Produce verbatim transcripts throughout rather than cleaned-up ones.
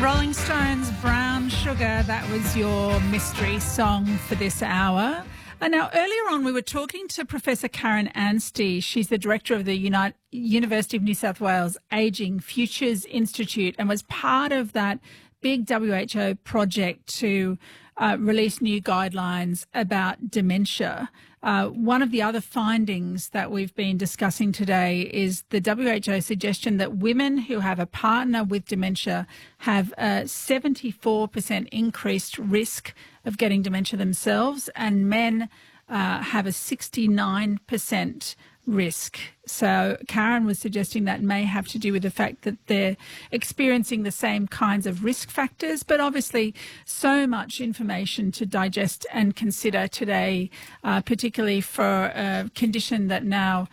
Rolling Stones, Brown Sugar, that was your mystery song for this hour. And now, earlier on, we were talking to Professor Karen Anstey. She's the director of the Uni- University of New South Wales Ageing Futures Institute and was part of that big W H O project to uh, release new guidelines about dementia. Uh, one of the other findings that we've been discussing today is the W H O suggestion that women who have a partner with dementia have a seventy-four percent increased risk of getting dementia themselves, and men uh, have a sixty-nine percent risk. So Karen was suggesting that may have to do with the fact that they're experiencing the same kinds of risk factors, but obviously so much information to digest and consider today, uh, particularly for a condition that now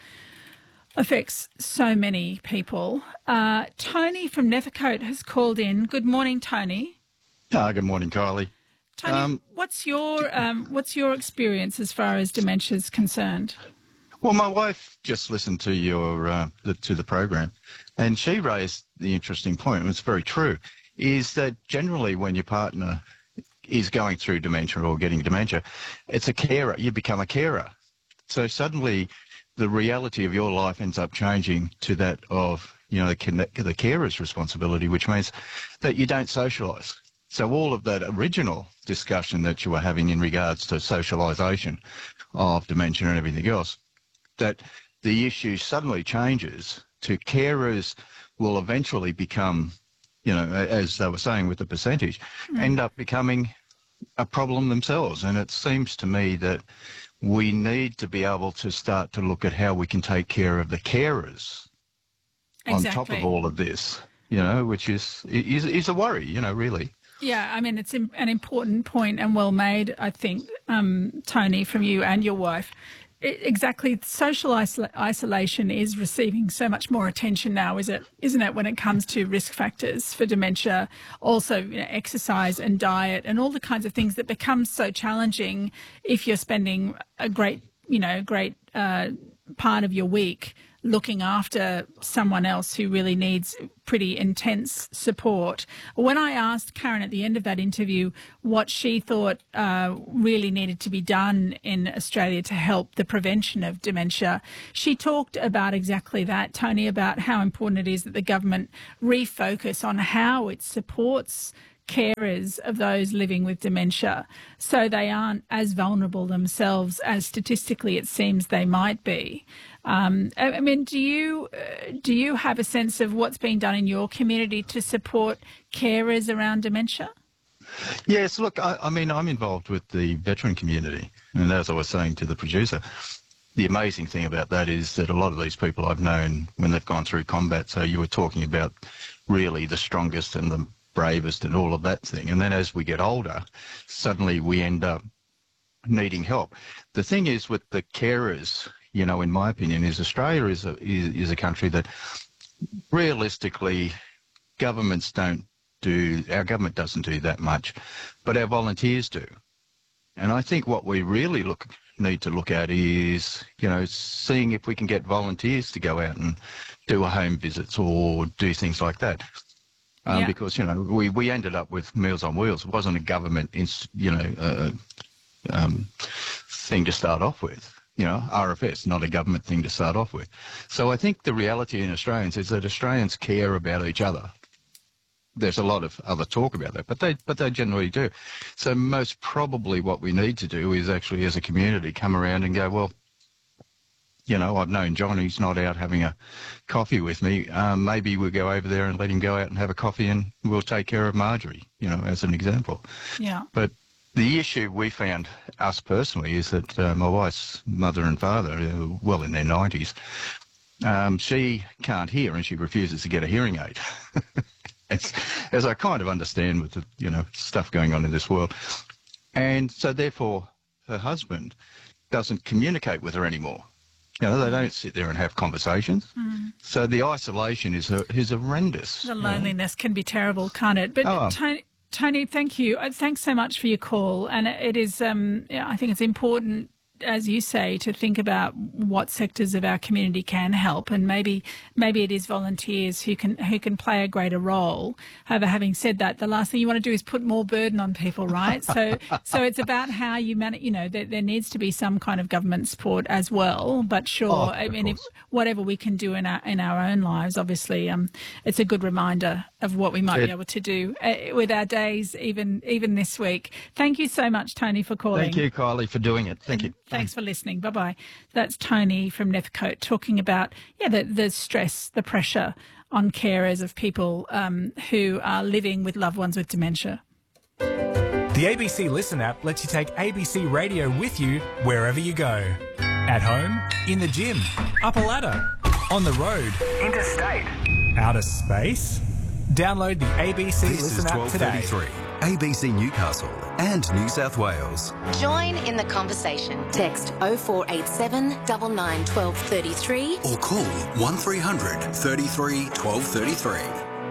affects so many people. Uh, Tony from Nethercote has called in. Good morning, Tony. Uh, good morning, Kylie. Tony, um, what's your um, what's your experience as far as dementia is concerned? Well, my wife just listened to your uh, the, to the program, and she raised the interesting point, and it's very true, is that generally when your partner is going through dementia or getting dementia, it's a carer. You become a carer. So suddenly the reality of your life ends up changing to that of, you know, the, the carer's responsibility, which means that you don't socialise. So all of that original discussion that you were having in regards to socialisation of dementia and everything else, that the issue suddenly changes to carers will eventually become, you know, as they were saying with the percentage, mm. end up becoming a problem themselves. And it seems to me that we need to be able to start to look at how we can take care of the carers exactly. on top of all of this, you know, which is, is, is a worry, you know, really. Yeah, I mean, it's an important point and well made, I think, um, Tony, from you and your wife. Exactly. Social isol- isolation is receiving so much more attention now, is it, isn't it, when it comes to risk factors for dementia, also, you know, exercise and diet and all the kinds of things that become so challenging if you're spending a great, you know, great uh, part of your week looking after someone else who really needs pretty intense support. When I asked Karen at the end of that interview what she thought uh, really needed to be done in Australia to help the prevention of dementia, she talked about exactly that, Tony, about how important it is that the government refocus on how it supports carers of those living with dementia so they aren't as vulnerable themselves as statistically it seems they might be. Um, I mean, do you uh, do you have a sense of what's being done in your community to support carers around dementia? Yes, look, I, I mean, I'm involved with the veteran community, and as I was saying to the producer, the amazing thing about that is that a lot of these people I've known when they've gone through combat, so you were talking about really the strongest and the bravest and all of that thing, and then as we get older, suddenly we end up needing help. The thing is with the carers, you know, in my opinion, is Australia is a, is, is a country that realistically governments don't do, our government doesn't do that much, but our volunteers do. And I think what we really look need to look at is, you know, seeing if we can get volunteers to go out and do a home visits or do things like that. Um, yeah. Because, you know, we, we ended up with Meals on Wheels. It wasn't a government, inst- you know, uh, um, thing to start off with. You know, R F S, not a government thing to start off with. So I think the reality in Australians is that Australians care about each other. There's a lot of other talk about that, but they but they generally do. So most probably what we need to do is actually as a community come around and go, well, you know, I've known Johnny's not out having a coffee with me. Um, maybe we'll go over there and let him go out and have a coffee and we'll take care of Marjorie, you know, as an example. Yeah. But the issue we found, us personally, is that uh, my wife's mother and father, uh, well in their nineties, um, she can't hear and she refuses to get a hearing aid. as, as I kind of understand with the, you know, stuff going on in this world. And so therefore her husband doesn't communicate with her anymore. You know, they don't sit there and have conversations. Mm. So the isolation is is horrendous. The loneliness can be terrible, can't it? But oh. Tony, Tony, thank you. Thanks so much for your call. And it is, um, yeah, I think it's important as you say, to think about what sectors of our community can help, and maybe maybe it is volunteers who can who can play a greater role. However, having said that, the last thing you want to do is put more burden on people, right? So so it's about how you manage. You know, there, there needs to be some kind of government support as well. But sure, Oh, I of mean, if, course. whatever we can do in our in our own lives, obviously, um, it's a good reminder of what we might It- be able to do uh, with our days, even even this week. Thank you so much, Tony, for calling. Thank you, Kylie, for doing it. Thank you. Thanks for listening. Bye-bye. That's Tony from Nethercote talking about, yeah, the, the stress, the pressure on carers of people um, who are living with loved ones with dementia. The A B C Listen app lets you take A B C Radio with you wherever you go. At home, in the gym, up a ladder, on the road, interstate, outer space. Download the A B C This is Listen app twelve today. thirty-three, A B C Newcastle and New South Wales. Join in the conversation. Text oh four eight seven, nine nine, one two three three. Or call one three hundred, thirty-three, twelve thirty-three.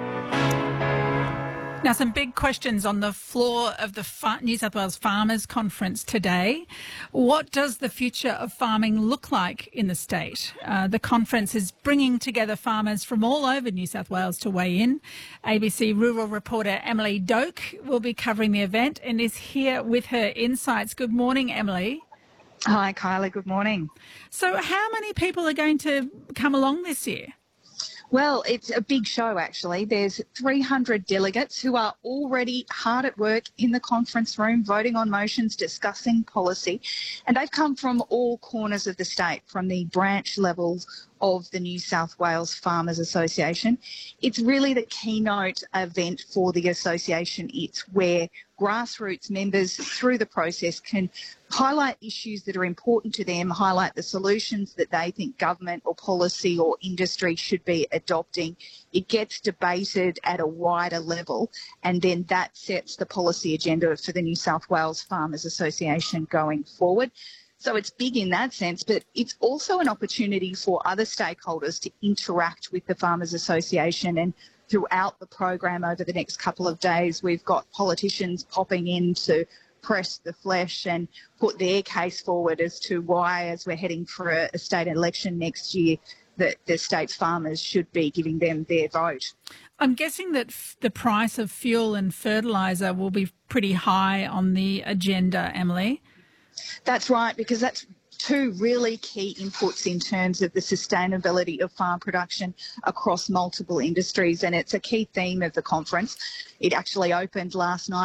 Now, some big questions on the floor of the Fa- New South Wales Farmers Conference today. What does the future of farming look like in the state? Uh, the conference is bringing together farmers from all over New South Wales to weigh in. A B C rural reporter Emily Doak will be covering the event and is here with her insights. Good morning, Emily. Hi, Kylie. Good morning. So how many people are going to come along this year? Well, it's a big show, actually. There's three hundred delegates who are already hard at work in the conference room, voting on motions, discussing policy. And they've come from all corners of the state, from the branch levels of the New South Wales Farmers Association. It's really the keynote event for the association. It's where grassroots members through the process can highlight issues that are important to them, highlight the solutions that they think government or policy or industry should be adopting. It gets debated at a wider level, and then that sets the policy agenda for the New South Wales Farmers Association going forward. So it's big in that sense, but it's also an opportunity for other stakeholders to interact with the Farmers Association. And throughout the program over the next couple of days, we've got politicians popping in to press the flesh and put their case forward as to why, as we're heading for a, a state election next year, that the state's farmers should be giving them their vote. I'm guessing that f- the price of fuel and fertiliser will be pretty high on the agenda, Emily. That's right, because that's two really key inputs in terms of the sustainability of farm production across multiple industries, and it's a key theme of the conference. It actually opened last night